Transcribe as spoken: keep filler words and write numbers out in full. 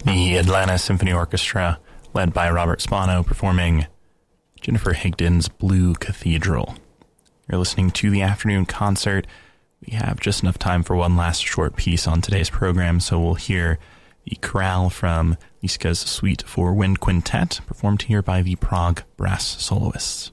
The Atlanta Symphony Orchestra, led by Robert Spano, performing Jennifer Higdon's Blue Cathedral. You're listening to the afternoon concert. We have just enough time for one last short piece on today's program, so we'll hear the chorale from Liszka's Suite for Wind Quintet, performed here by the Prague Brass Soloists.